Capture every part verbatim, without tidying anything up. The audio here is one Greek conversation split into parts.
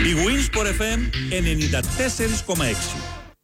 Η Winsport εφ εμ ενενήντα τέσσερα κόμμα έξι.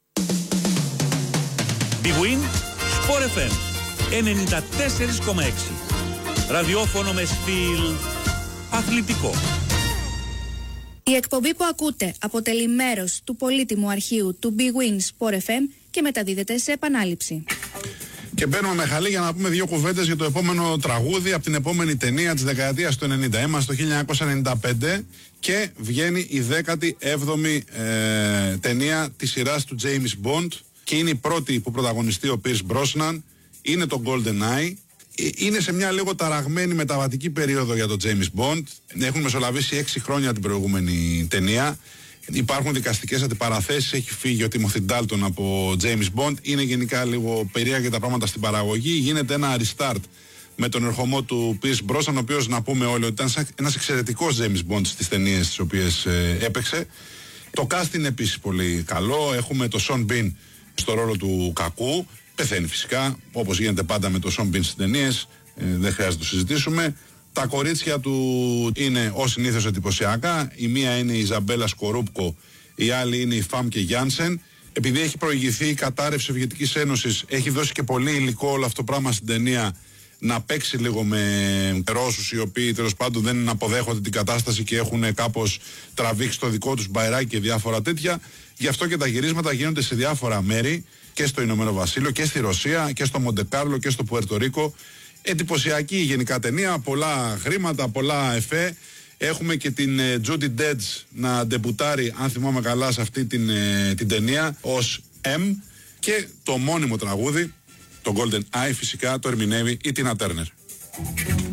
Η Winsport εφ εμ ενενήντα τέσσερα κόμμα έξι. Ραδιόφωνο με στυλ αθλητικό. Η εκπομπή που ακούτε αποτελεί μέρος του πολύτιμου αρχείου του Big Win Sport εφ εμ και μεταδίδεται σε επανάληψη. Και μπαίνουμε με χαλή για να πούμε δύο κουβέντες για το επόμενο τραγούδι από την επόμενη ταινία της δεκαετίας του ενενήντα. Είμαστε το χίλια εννιακόσια ενενήντα πέντε και βγαίνει η δέκατη έβδομη ε, ταινία της σειράς του James Bond και είναι η πρώτη που πρωταγωνιστεί ο Pierce Brosnan. Είναι το GoldenEye. Είναι σε μια λίγο ταραγμένη μεταβατική περίοδο για τον James Bond. Έχουν μεσολαβήσει έξι χρόνια την προηγούμενη ταινία. Υπάρχουν δικαστικές αντιπαραθέσεις. Έχει φύγει ο Timothy Dalton από James Bond. Είναι γενικά λίγο περίεργα τα πράγματα στην παραγωγή. Γίνεται ένα restart με τον ερχομό του Pierce Brosnan, ο οποίος, να πούμε όλοι, ότι ήταν ένας εξαιρετικός James Bond στις ταινίες τις οποίες ε, έπαιξε. Το cast είναι επίσης πολύ καλό. Έχουμε το Sean Bean στο ρόλο του κακού. Πεθαίνει φυσικά, όπως γίνεται πάντα με το Sean Bean στις ταινίες, ε, δεν χρειάζεται να το συζητήσουμε. Τα κορίτσια του είναι ως συνήθως εντυπωσιακά. Η μία είναι η Ιζαμπέλα Σκορούπκο, η άλλη είναι η Φάμκε Γιάνσεν. Επειδή έχει προηγηθεί η κατάρρευση της Σοβιετικής Ένωσης, έχει δώσει και πολύ υλικό όλο αυτό το πράγμα στην ταινία να παίξει λίγο με Ρώσους οι οποίοι τέλος πάντων δεν αποδέχονται την κατάσταση και έχουν κάπως τραβήξει το δικό τους μπαϊράκι και διάφορα τέτοια. Γι' αυτό και τα γυρίσματα γίνονται σε διάφορα μέρη, και στο Ηνωμένο Βασίλειο και στη Ρωσία και στο Μοντεκάρλο και στο Πουερτορίκο. Εντυπωσιακή γενικά ταινία, πολλά χρήματα, πολλά εφέ. Έχουμε και την Judi Dench να ντεμπουτάρει, αν θυμάμαι καλά, σε αυτή την, την ταινία ως M, και το μόνιμο τραγούδι, το Golden Eye, φυσικά το ερμηνεύει η Τίνα Τέρνερ.